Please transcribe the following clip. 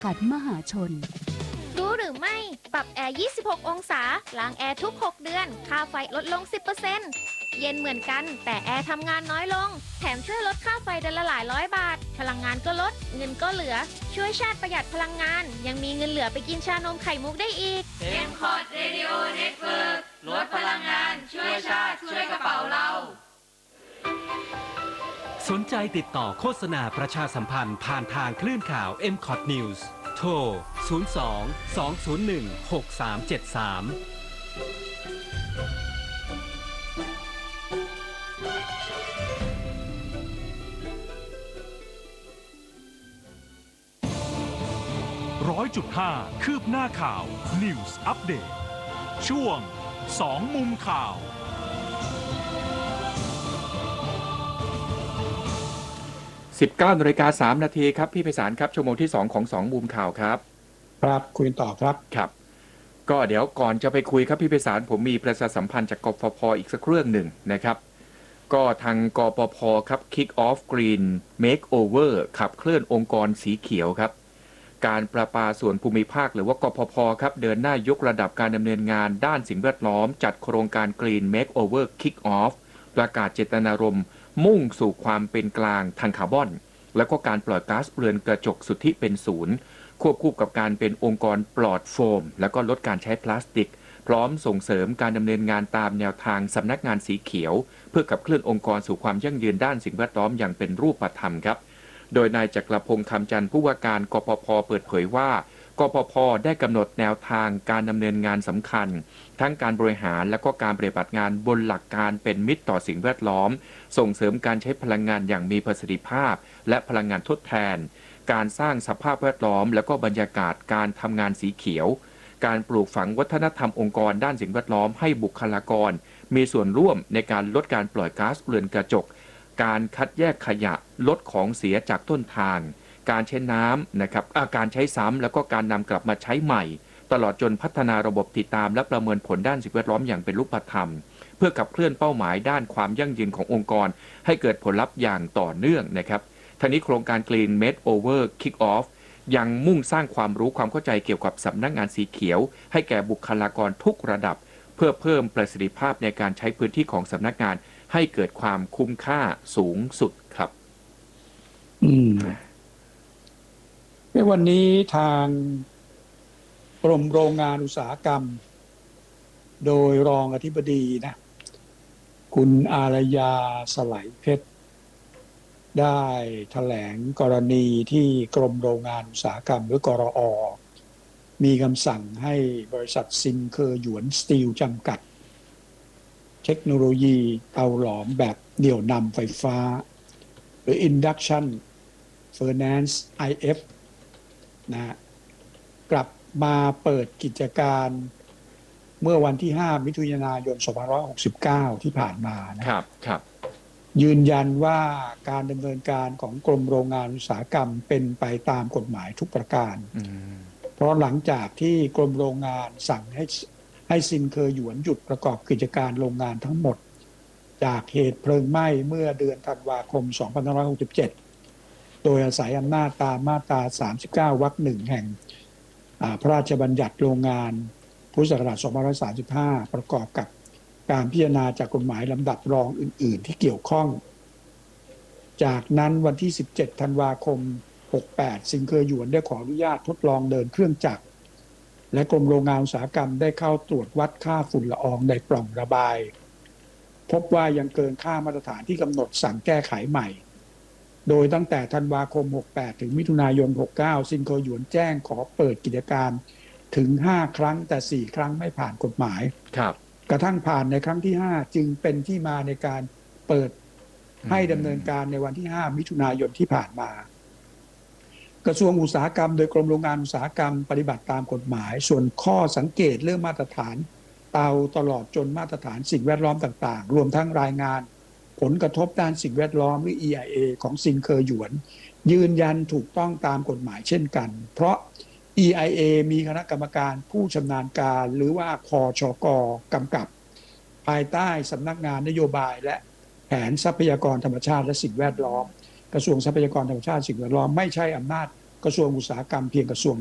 กัดมหาชนรู้หรือไม่ปรับแอร์ 26 องศาล้างแอร์ทุก 6 เดือนค่าไฟลดลง 10% เย็นเหมือนกันแต่แอร์ทำงานน้อยลงแถมช่วยลดค่าไฟเดือนละหลายร้อยบาทพลังงานก็ลดเงินก็เหลือช่วยชาติประหยัดพลังงานยังมีเงินเหลือไปกินชานมไข่มุกได้อีก M-Cot Radio Network ลดพลังงานช่วยชาติช่วยกระเป๋าเราสนใจติดต่อโฆษณาประชาสัมพันธ์ผ่านทางคลื่นข่าว M-Cot News โทร 02 201 6373 100.5 คืบหน้าข่าว News Update ช่วง2มุมข่าว 19:03 นาทีครับพี่ไพศาลครับชั่วโมงที่2ของ2มุมข่าวครับครับคุยต่อครับครับก็เดี๋ยวก่อนจะไปคุยครับพี่ไพศาลผมมีประชาสัมพันธ์จากกฟผ.อีกสักเรื่องหนึ่งนะครับก็ทางกปภ.ครับ Kick Off Green Makeover ขับเคลื่อนองค์กรสีเขียวครับการประปาส่วนภูมิภาคหรือว่ากฟผ.ครับเดินหน้ายกระดับการดำเนินงานด้านสิ่งแวดล้อมจัดโครงการ Green Makeover Kick Off ประกาศเจตนารมณ์มุ่งสู่ความเป็นกลางทางคาร์บอนและก็การปล่อยก๊าซเรือนกระจกสุทธิเป็นศูนย์ควบคู่กับการเป็นองค์กรปลอดโฟมและก็ลดการใช้พลาสติกพร้อมส่งเสริมการดำเนินงานตามแนวทางสำนักงานสีเขียวเพื่อขับเคลื่อนองค์กรสู่ความยั่งยืนด้านสิ่งแวดล้อมอย่างเป็นรูปธรรมครับโดยนายจักรพงษ์คำจันทร์ผู้ว่าการกปภ.เปิดเผยว่ากปภ.ได้กำหนดแนวทางการดำเนินงานสำคัญทั้งการบริหารและก็การปฏิบัติงานบนหลักการเป็นมิตรต่อสิ่งแวดล้อมส่งเสริมการใช้พลังงานอย่างมีประสิทธิภาพและพลังงานทดแทนการสร้างสภาพแวดล้อมและก็บรรยากาศการทำงานสีเขียวการปลูกฝังวัฒนธรรมองค์กรด้านสิ่งแวดล้อมให้บุคลากรมีส่วนร่วมในการลดการปล่อยก๊าซเรือนกระจกการคัดแยกขยะลดของเสียจากต้นทางการใช้น้ำนะครับการใช้ซ้ำแล้วก็การนำกลับมาใช้ใหม่ตลอดจนพัฒนาระบบติดตามและประเมินผลด้านสิ่งแวดล้อมอย่างเป็นรูปธรรมเพื่อขับเคลื่อนเป้าหมายด้านความยั่งยืนขององค์กรให้เกิดผลลัพธ์อย่างต่อเนื่องนะครับทั้งนี้โครงการ Green Makeover Kick Off ยังมุ่งสร้างความรู้ความเข้าใจเกี่ยวกับสำนักงานสีเขียวให้แก่บุคลากรทุกระดับเพื่อเพิ่มประสิทธิภาพในการใช้พื้นที่ของสำนักงานให้เกิดความคุ้มค่าสูงสุดครับในวันนี้ทางกรมโรงงานอุตสาหกรรมโดยรองอธิบดีนะคุณอารยาสไลเพชรได้แถลงกรณีที่กรมโรงงานอุตสาหกรรมหรือกรอ.มีคำสั่งให้บริษัทซินเคอร์หยวนสตีลจำกัดเทคโนโลยีเตาหลอมแบบเดี่ยวนำไฟฟ้าหรือ Induction Furnace IF นะกลับมาเปิดกิจการเมื่อวันที่5มิถุนายน2569ที่ผ่านมานะครับยืนยันว่าการดำเนินการของกรมโรงงานอุตสาหกรรมเป็นไปตามกฎหมายทุกประการเพราะหลังจากที่กรมโรงงานสั่งให้ซินเคอร์หยวนหยุดประกอบกิจการโรงงานทั้งหมดจากเหตุเพลิงไหม้เมื่อเดือนธันวาคม2567โดยอาศัยอำนาจตามมาตรา39วรรค 1แห่งพระราชบัญญัติโรงงานพุทธศักราช2535ประกอบกับการพิจารณาจากกฎหมายลำดับรองอื่นๆที่เกี่ยวข้องจากนั้นวันที่17ธันวาคม68ซินเคอร์หยวนได้ขออนุญาตทดลองเดินเครื่องจักรและกรมโรงงานอุตสาหกรรมได้เข้าตรวจวัดค่าฝุ่นละอองในปล่องระบายพบว่ายังเกินค่ามาตรฐานที่กำหนดสั่งแก้ไขใหม่โดยตั้งแต่ธันวาคม68ถึงมิถุนายน69ซินเคอร์หยวนแจ้งขอเปิดกิจการถึง5ครั้งแต่4ครั้งไม่ผ่านกฎหมายครับกระทั่งผ่านในครั้งที่5จึงเป็นที่มาในการเปิดให้ดำเนินการในวันที่5มิถุนายนที่ผ่านมากระทรวงอุตสาหกรรมโดยกรมโรงงานอุตสาหกรรมปฏิบัติตามกฎหมายส่วนข้อสังเกตเรื่องมาตรฐานเตาตลอดจนมาตรฐานสิ่งแวดล้อมต่างๆรวมทั้งรายงานผลกระทบด้านสิ่งแวดล้อมหรือ EIA ของซินเคอร์หยวนยืนยันถูกต้องตามกฎหมายเช่นกันเพราะ EIA มีคณะกรรมการผู้ชำนาญการหรือว่าคชก.กำกับภายใต้สำนักงานนโยบายและแผนทรัพยากรธรรมชาติและสิ่งแวดล้อมกระทรวงทรัพยากรธรรมชาติสิ่งแวดล้อมไม่ใช่อำนาจกระทรวงอุตสาหกรรมเพียงกระทรวง